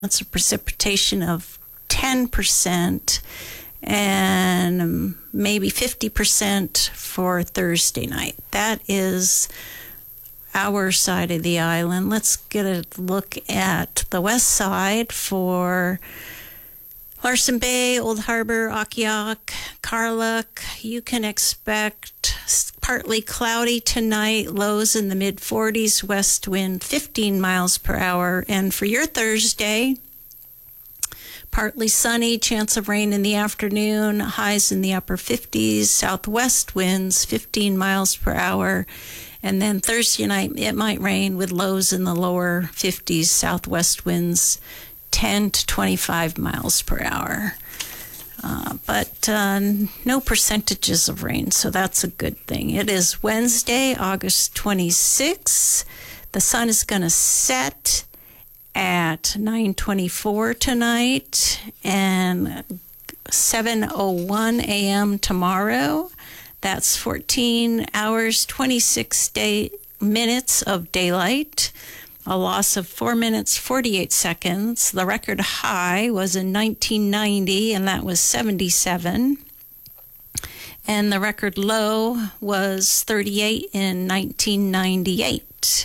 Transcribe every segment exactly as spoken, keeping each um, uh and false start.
That's a precipitation of ten percent and maybe fifty percent for Thursday night. That is our side of the island. Let's get a look at the west side for Larsen Bay, Old Harbor, Akiak, Karluk. You can expect partly cloudy tonight, lows in the mid forties, west wind fifteen miles per hour. And for your Thursday, partly sunny, chance of rain in the afternoon, highs in the upper fifties, southwest winds fifteen miles per hour. And then Thursday night, it might rain with lows in the lower fifties, southwest winds ten to twenty-five miles per hour. Uh, but uh, no percentages of rain, so that's a good thing. It is Wednesday, August twenty-sixth. The sun is going to set at nine twenty-four tonight and seven oh one a.m. tomorrow. That's fourteen hours, twenty-six day, minutes of daylight. A loss of four minutes, forty-eight seconds. The record high was in nineteen ninety, and that was seventy-seven. And the record low was thirty-eight in nineteen ninety-eight.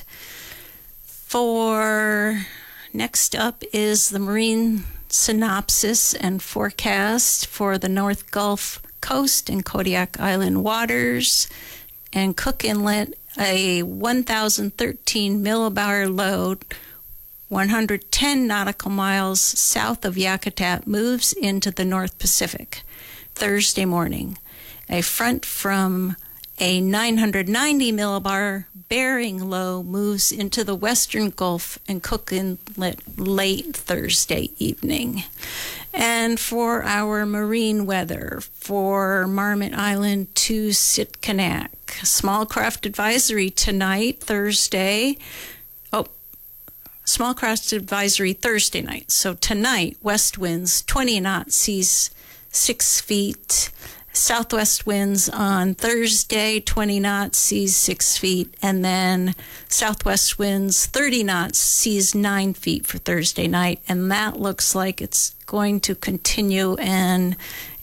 For next up is the marine synopsis and forecast for the North Gulf Coast and Kodiak Island waters and Cook Inlet. A one thousand thirteen millibar load, one hundred ten nautical miles south of Yakutat, moves into the North Pacific Thursday morning. A front from a nine hundred ninety millibar bearing low moves into the western Gulf and Cook Inlet late Thursday evening. And for our marine weather, for Marmot Island to Sitkinak, small craft advisory tonight, Thursday. Oh, small craft advisory Thursday night. So tonight, west winds twenty knots, seas six feet. Southwest winds on Thursday, twenty knots, seas six feet. And then southwest winds, thirty knots, seas nine feet for Thursday night. And that looks like it's going to continue and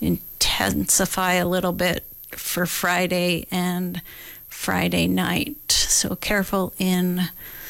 intensify a little bit for Friday and Friday night. So careful in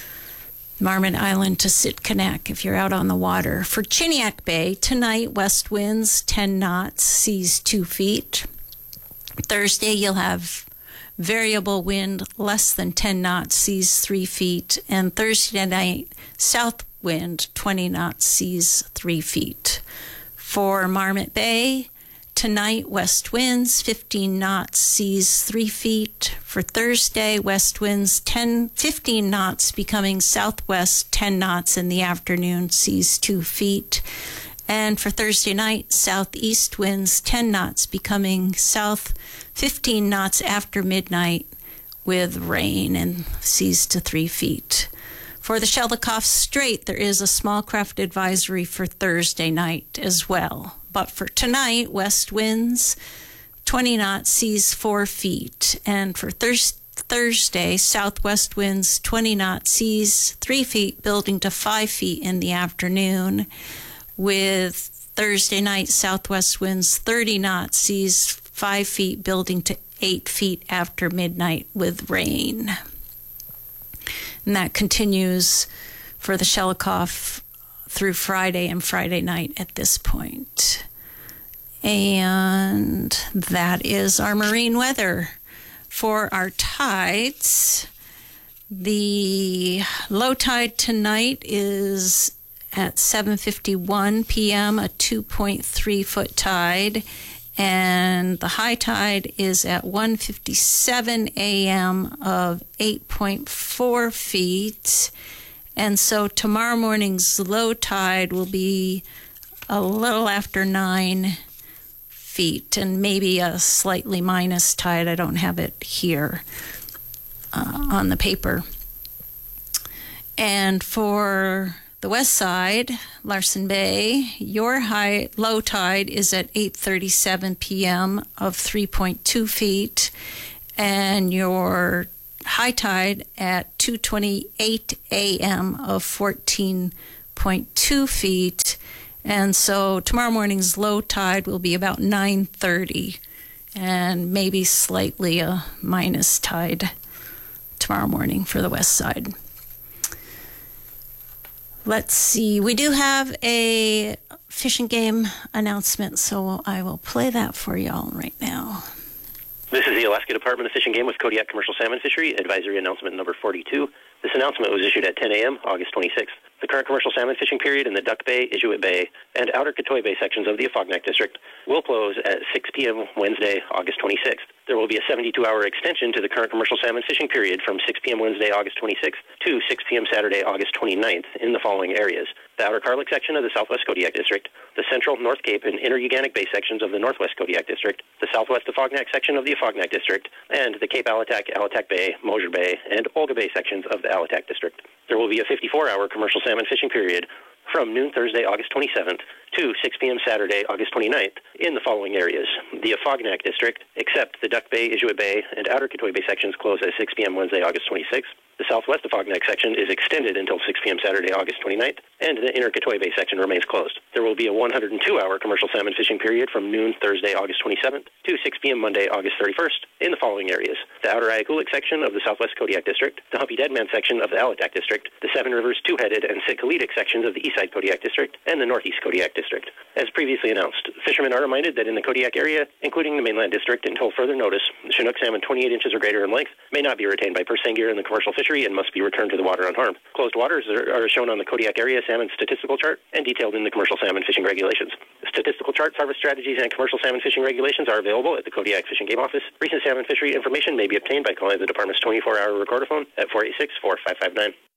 Marmot Island to Sitkinak if you're out on the water. For Chiniak Bay, tonight, west winds ten knots, seas two feet. Thursday, you'll have variable wind less than ten knots, seas three feet. And Thursday night, south wind twenty knots, seas three feet. For Marmot Bay, tonight, west winds fifteen knots, seas three feet. For Thursday, west winds ten, fifteen knots, becoming southwest ten knots in the afternoon, seas two feet. And for Thursday night, southeast winds ten knots, becoming south fifteen knots after midnight with rain and seas to three feet. For the Shelikof Strait, there is a small craft advisory for Thursday night as well. But for tonight, west winds twenty knots, seas four feet. And for Thursday, Thursday, southwest winds twenty knots, seas three feet, building to five feet in the afternoon. With Thursday night, southwest winds thirty knots, seas five feet, building to eight feet after midnight with rain. And that continues for the Shelikof through Friday and Friday night at this point. And that is our marine weather. For our tides, the low tide tonight is at seven fifty-one p.m., a two point three foot tide, and the high tide is at one fifty-seven a.m. of eight point four feet. And so tomorrow morning's low tide will be a little after nine feet, and maybe a slightly minus tide. I don't have it here uh, on the paper. And for the west side, Larsen Bay, your high low tide is at eight thirty-seven p.m. of three point two feet, and your high tide at two twenty-eight a.m. of fourteen point two feet. And so tomorrow morning's low tide will be about nine thirty, and maybe slightly a minus tide tomorrow morning for the west side. Let's see. We do have a Fish and Game announcement, so I will play that for y'all right now. This is the Alaska Department of Fish and Game with Kodiak Commercial Salmon Fishery, advisory announcement number forty-two. This announcement was issued at ten a.m., August twenty-sixth. The current commercial salmon fishing period in the Duck Bay, Inuit Bay, and Outer Katoy Bay sections of the Afognak District will close at six p.m. Wednesday, August twenty-sixth. There will be a seventy-two hour extension to the current commercial salmon fishing period from six p.m. Wednesday, August twenty-sixth to six p.m. Saturday, August twenty-ninth in the following areas: the Outer Karluk section of the Southwest Kodiak District, the Central, North Cape, and Inner Uganic Bay sections of the Northwest Kodiak District, the Southwest Afognak section of the Afognak District, and the Cape Alatak, Alatak Bay, Mosier Bay, and Olga Bay sections of the Alatak District. There will be a fifty-four hour commercial salmon fishing period from noon Thursday, August twenty-seventh to six p.m. Saturday, August twenty-ninth in the following areas: the Afognak District, except the Duck Bay, Inuit Bay, and Outer Katoy Bay sections close at six p.m. Wednesday, August twenty-sixth. The Southwest Afognak section is extended until six p.m. Saturday, August twenty-ninth, and the Inner Katoy Bay section remains closed. There will be a one hundred two hour commercial salmon fishing period from noon Thursday, August twenty-seventh to six p.m. Monday, August thirty-first in the following areas: the Outer Ayakulik section of the Southwest Kodiak District, the Humpy Deadman section of the Alatak District, the Seven Rivers Two-Headed and Sitkalitic sections of the Eastside Kodiak District, and the Northeast Kodiak District. As previously announced, fishermen are reminded that in the Kodiak area, including the mainland district until further notice, Chinook salmon twenty-eight inches or greater in length may not be retained by purse seine gear in the commercial fishery and must be returned to the water unharmed. Closed waters are, are shown on the Kodiak area salmon statistical chart and detailed in the commercial salmon fishing regulations. Statistical charts, harvest strategies, and commercial salmon fishing regulations are available at the Kodiak Fish and Game Office. Recent salmon fishery information may be obtained by calling the department's twenty-four hour recorder phone at four eight six, four five five nine.